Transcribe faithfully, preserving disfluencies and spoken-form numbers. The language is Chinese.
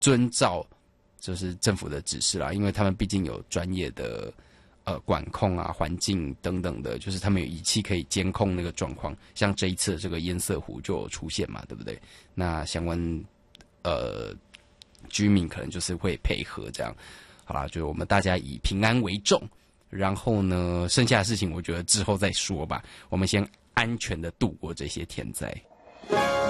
遵照就是政府的指示啦，因为他们毕竟有专业的呃管控啊、环境等等的，就是他们有仪器可以监控那个状况。像这一次这个堰塞湖就有出现嘛，对不对？那相关呃居民可能就是会配合这样。好啦，就我们大家以平安为重，然后呢，剩下的事情我觉得之后再说吧。我们先安全的度过这些天灾。